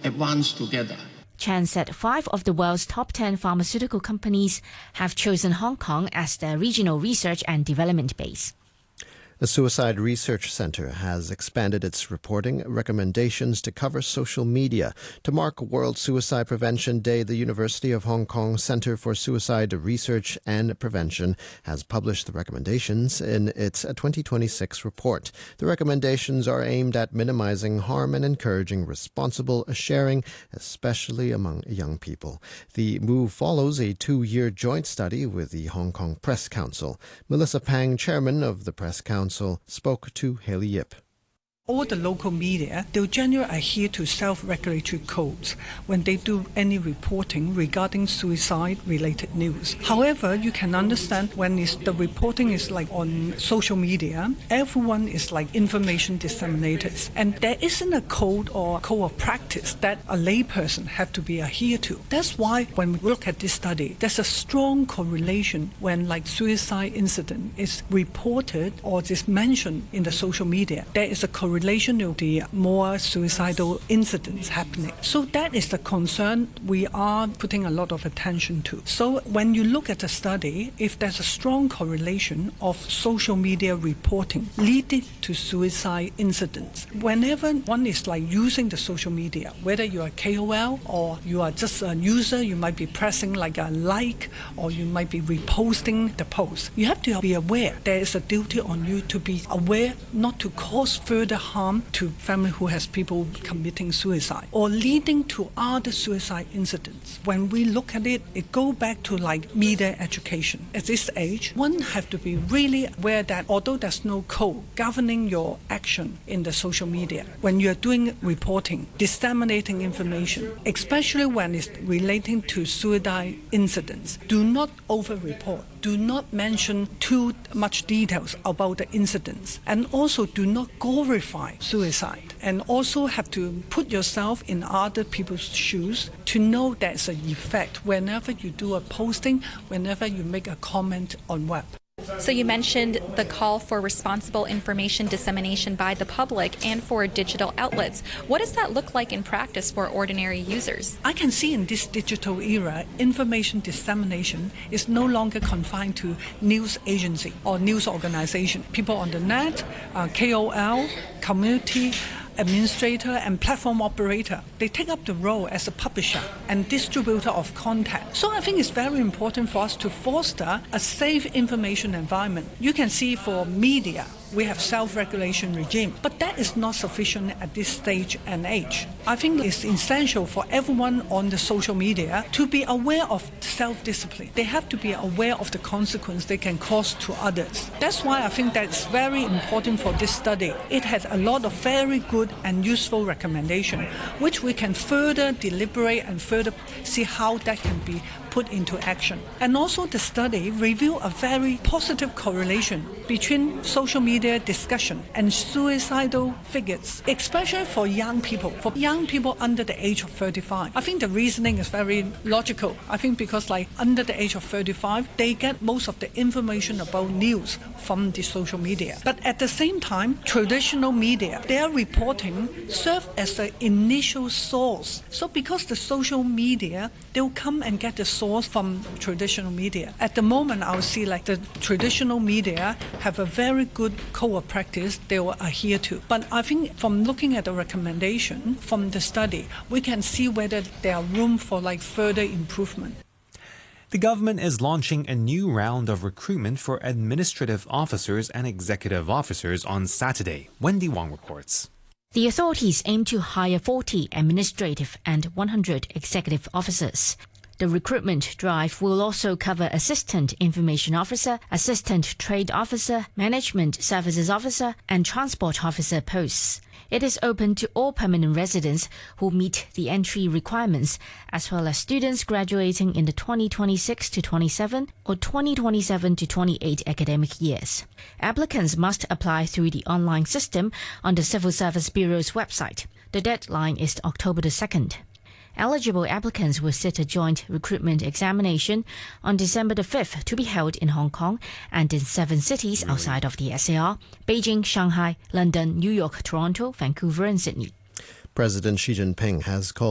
advance together. Chan said 5 of the world's top 10 pharmaceutical companies have chosen Hong Kong as their regional research and development base. The Suicide Research Centre has expanded its reporting recommendations to cover social media. To mark World Suicide Prevention Day, the University of Hong Kong Centre for Suicide Research and Prevention has published the recommendations in its 2026 report. The recommendations are aimed at minimizing harm and encouraging responsible sharing, especially among young people. The move follows a 2-year joint study with the Hong Kong Press Council. Melissa Pang, chairman of the Press Council, spoke to Haley Yip. All the local media, they'll generally adhere to self-regulatory codes when they do any reporting regarding suicide-related news. However, you can understand when the reporting is like on social media, everyone is like information disseminators. And there isn't a code or code of practice that a layperson have to be adhered to. That's why when we look at this study, there's a strong correlation when like suicide incident is reported or is mentioned in the social media. There is a correlation of the more suicidal incidents happening. So that is the concern we are putting a lot of attention to. So when you look at the study, if there's a strong correlation of social media reporting leading to suicide incidents, whenever one is like using the social media, whether you are KOL or you are just a user, you might be pressing like a like or you might be reposting the post. You have to be aware there is a duty on you to be aware not to cause further harm to family who has people committing suicide or leading to other suicide incidents. When we look at it, it goes back to like media education. At this age, one have to be really aware that although there's no code governing your action in the social media, when you're doing reporting, disseminating information, especially when it's relating to suicide incidents, do not over-report. Do not mention too much details about the incidents, and also do not glorify suicide, and also have to put yourself in other people's shoes to know there's an effect whenever you do a posting, whenever you make a comment on web. So you mentioned the call for responsible information dissemination by the public and for digital outlets. What does that look like in practice for ordinary users? I can see in this digital era, information dissemination is no longer confined to news agency or news organization. People on the net, KOL, community, administrator and platform operator, they take up the role as a publisher and distributor of content. So I think it's very important for us to foster a safe information environment. You can see for media, we have self-regulation regime, but that is not sufficient at this stage and age. I think it's essential for everyone on the social media to be aware of self-discipline. They have to be aware of the consequence they can cause to others. That's why I think that's very important for this study. It had a lot of very good and useful recommendations, which we can further deliberate and further see how that can be put into action. And also the study revealed a very positive correlation between social media discussion and suicidal figures, especially for young people under the age of 35. I think the reasoning is very logical. I think because like under the age of 35, they get most of the information about news from the social media. But at the same time, traditional media, their reporting serve as the initial source. So because the social media, they'll come and get the source from traditional media. At the moment, I'll see like the traditional media have a very good code of practice they will adhere to. But I think from looking at the recommendation from the study, we can see whether there are room for like further improvement. The government is launching a new round of recruitment for administrative officers and executive officers on Saturday. Wendy Wong reports. The authorities aim to hire 40 administrative and 100 executive officers. The recruitment drive will also cover assistant information officer, assistant trade officer, management services officer, and transport officer posts. It is open to all permanent residents who meet the entry requirements, as well as students graduating in the 2026-27 or 2027-28 academic years. Applicants must apply through the online system on the Civil Service Bureau's website. The deadline is October the 2nd. Eligible applicants will sit a joint recruitment examination on December the 5th to be held in Hong Kong and in 7 cities outside of the SAR: Beijing, Shanghai, London, New York, Toronto, Vancouver and Sydney. President Xi Jinping has called